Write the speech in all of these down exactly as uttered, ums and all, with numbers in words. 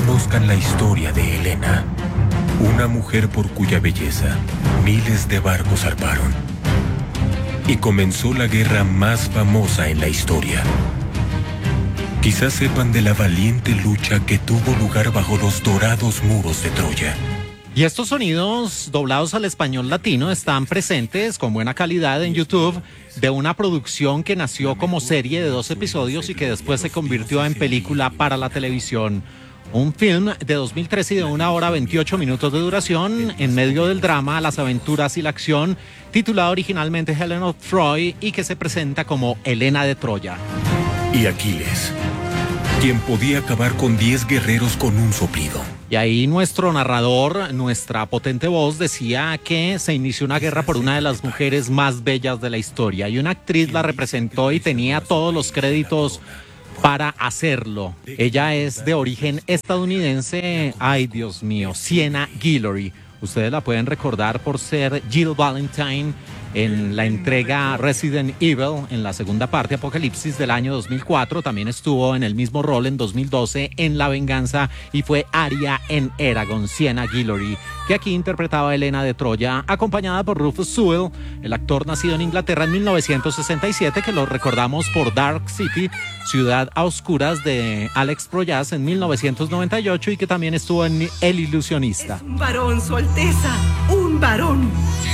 conozcan la historia de Helena, una mujer por cuya belleza miles de barcos zarparon. Y comenzó la guerra más famosa en la historia. Quizás sepan de la valiente lucha que tuvo lugar bajo los dorados muros de Troya. Y estos sonidos doblados al español latino están presentes con buena calidad en YouTube de una producción que nació como serie de dos episodios y que después se convirtió en película para la televisión. Un film de dos mil trece y de una hora veintiocho minutos de duración en medio del drama, las aventuras y la acción, titulado originalmente Helen of Troy y que se presenta como Helena de Troya. Y Aquiles, quien podía acabar con diez guerreros con un soplido. Y ahí nuestro narrador, nuestra potente voz, decía que se inició una guerra por una de las mujeres más bellas de la historia. Y una actriz la representó y tenía todos los créditos para hacerlo. Ella es de origen estadounidense. Ay, Dios mío, Sienna Guillory. Ustedes la pueden recordar por ser Jill Valentine en la entrega Resident Evil, en la segunda parte, Apocalipsis, del año dos mil cuatro. También estuvo en el mismo rol en dos mil doce en La Venganza y fue Arya en Eragon, Sienna Guillory, que aquí interpretaba a Helena de Troya, acompañada por Rufus Sewell, el actor nacido en Inglaterra en mil novecientos sesenta y siete, que lo recordamos por Dark City, Ciudad a Oscuras, de Alex Proyas en mil novecientos noventa y ocho, y que también estuvo en El Ilusionista. Es un varón, Su Alteza, un varón.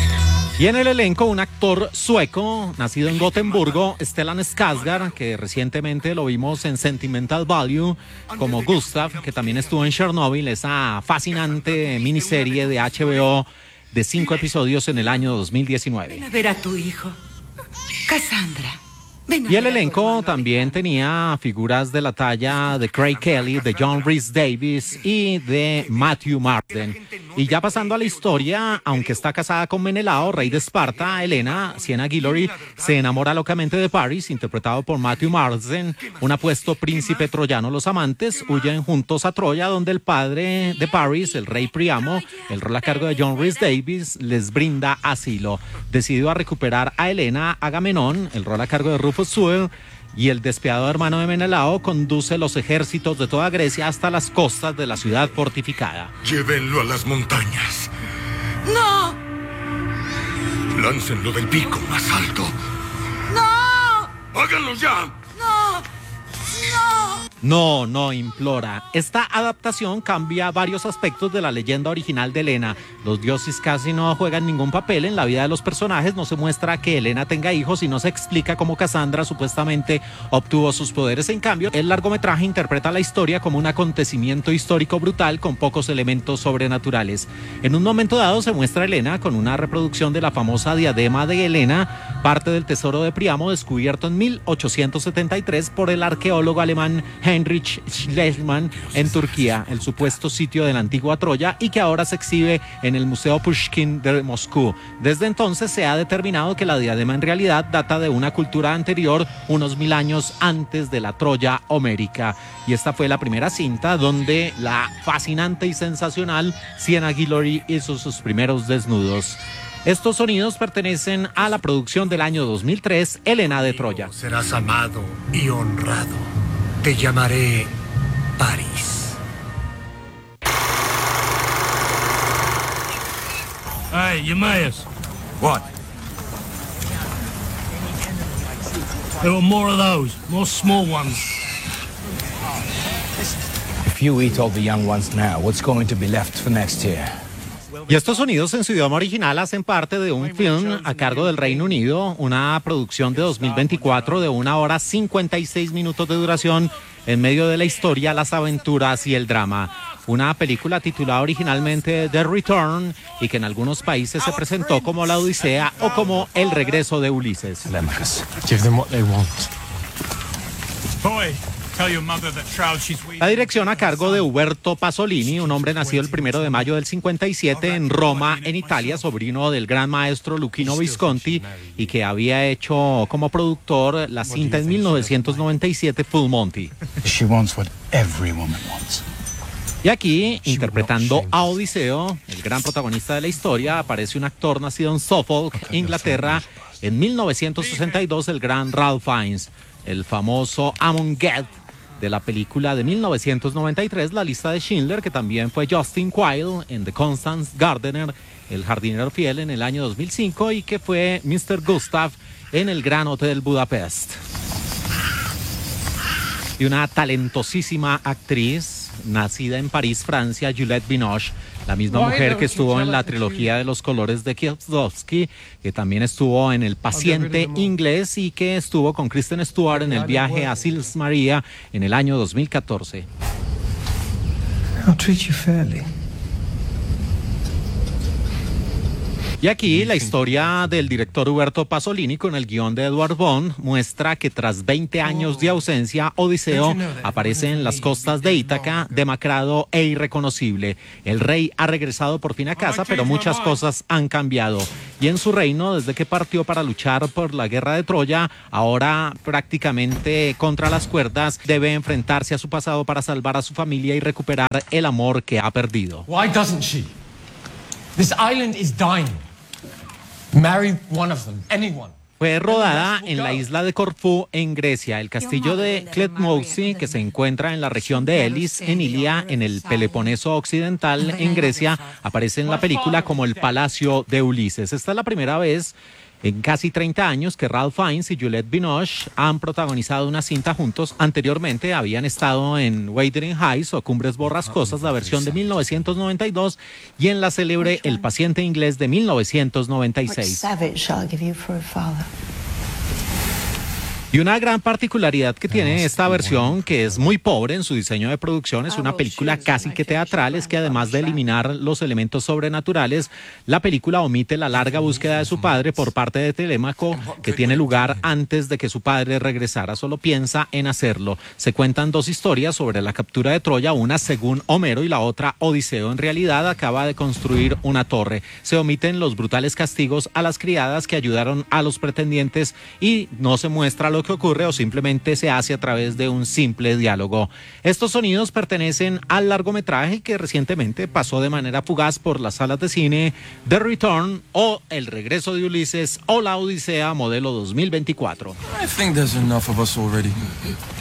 Y en el elenco, un actor sueco, nacido en Gotemburgo, Stellan Skarsgård, que recientemente lo vimos en Sentimental Value, como Gustav, que también estuvo en Chernobyl, esa fascinante miniserie de H B O de cinco episodios en el año dos mil diecinueve. Ven a ver a tu hijo, Cassandra. Y el elenco también tenía figuras de la talla de Craig Kelly, de John Rhys Davies y de Matthew Marden. Y ya pasando a la historia, aunque está casada con Menelao, rey de Esparta, Helena, Sienna Guillory, se enamora locamente de Paris, interpretado por Matthew Marsden, un apuesto príncipe troyano. Los amantes huyen juntos a Troya, donde el padre de Paris, el rey Priamo, el rol a cargo de John Rhys Davies, les brinda asilo. Decidido a recuperar a Helena, Agamenón, el rol a cargo de Rufus Sewell, y el despiadado hermano de Menelao, conduce los ejércitos de toda Grecia hasta las costas de la ciudad fortificada. Llévenlo a las montañas. ¡No! Láncenlo del pico más alto. ¡No! ¡Háganlo ya! ¡No! ¡No! No, no, implora. Esta adaptación cambia varios aspectos de la leyenda original de Helena. Los dioses casi no juegan ningún papel en la vida de los personajes, no se muestra que Helena tenga hijos y no se explica cómo Cassandra supuestamente obtuvo sus poderes. En cambio, el largometraje interpreta la historia como un acontecimiento histórico brutal con pocos elementos sobrenaturales. En un momento dado se muestra a Helena con una reproducción de la famosa diadema de Helena, parte del tesoro de Priamo descubierto en mil ochocientos setenta y tres por el arqueólogo alemán Heinrich Schliemann en Turquía, el supuesto sitio de la antigua Troya, y que ahora se exhibe en el Museo Pushkin de Moscú. Desde entonces se ha determinado que la diadema en realidad data de una cultura anterior, unos mil años antes de la Troya homérica. Y esta fue la primera cinta donde la fascinante y sensacional Sienna Guillory hizo sus primeros desnudos. Estos sonidos pertenecen a la producción del año dos mil tres, Helena de Troya. Serás amado y honrado. Te llamaré Paris. Hey, Eumaeus. What? There were more of those, more small ones. If you eat all the young ones now, what's going to be left for next year? Y estos sonidos en su idioma original hacen parte de un film a cargo del Reino Unido, una producción de dos mil veinticuatro de una hora cincuenta y seis minutos de duración, en medio de la historia, las aventuras y el drama. Una película titulada originalmente The Return y que en algunos países se presentó como La Odisea o como El Regreso de Ulises. Give them what they want. Boy. La dirección a cargo de Uberto Pasolini, un hombre nacido el primero de mayo del cincuenta y siete en Roma, en Italia, sobrino del gran maestro Luchino Visconti, y que había hecho como productor la cinta en mil novecientos noventa y siete, Full Monty. She wants what every woman wants. Y aquí, interpretando a Odiseo, el gran protagonista de la historia, aparece un actor nacido en Suffolk, Inglaterra, en mil novecientos sesenta y dos, el gran Ralph Fiennes, el famoso Amon Geth, de la película de mil novecientos noventa y tres, La lista de Schindler, que también fue Justin Quayle en The Constant Gardener, El jardinero fiel, en el año dos mil cinco, y que fue mister Gustav en El Gran Hotel Budapest. Y una talentosísima actriz, nacida en París, Francia, Juliette Binoche, la misma mujer que estuvo en la trilogía de los colores de Kieslowski, que también estuvo en El paciente inglés y que estuvo con Kristen Stewart en El viaje a Sils Maria en el año dos mil catorce. I'll treat you fairly. Y aquí la historia del director Huberto Pasolini con el guión de Edward Bond muestra que tras veinte años de ausencia, Odiseo aparece en las costas de Ítaca, demacrado e irreconocible. El rey ha regresado por fin a casa, pero muchas cosas han cambiado. Y en su reino, desde que partió para luchar por la guerra de Troya, ahora prácticamente contra las cuerdas, debe enfrentarse a su pasado para salvar a su familia y recuperar el amor que ha perdido. Why doesn't she? This island is dying. Marry one of them, anyone. Fue rodada en la isla de Corfú, en Grecia. El castillo de Kletmousi, que se encuentra en la región de Elis, en Ilia, en el Peloponeso occidental, en Grecia, aparece en la película como el Palacio de Ulises. Esta es la primera vez en casi treinta años que Ralph Fiennes y Juliette Binoche han protagonizado una cinta juntos. Anteriormente habían estado en Wuthering Heights o Cumbres Borrascosas, la versión de mil novecientos noventa y dos, y en la célebre El paciente inglés de mil novecientos noventa y seis. Y una gran particularidad que tiene esta versión, que es muy pobre en su diseño de producción, es una película casi que teatral, es que además de eliminar los elementos sobrenaturales, la película omite la larga búsqueda de su padre por parte de Telémaco, que tiene lugar antes de que su padre regresara, solo piensa en hacerlo. Se cuentan dos historias sobre la captura de Troya, una según Homero y la otra Odiseo. En realidad acaba de construir una torre. Se omiten los brutales castigos a las criadas que ayudaron a los pretendientes y no se muestra lo que ocurre o simplemente se hace a través de un simple diálogo. Estos sonidos pertenecen al largometraje que recientemente pasó de manera fugaz por las salas de cine, The Return o El regreso de Ulises o La Odisea modelo dos mil veinticuatro. I think there's enough of us already.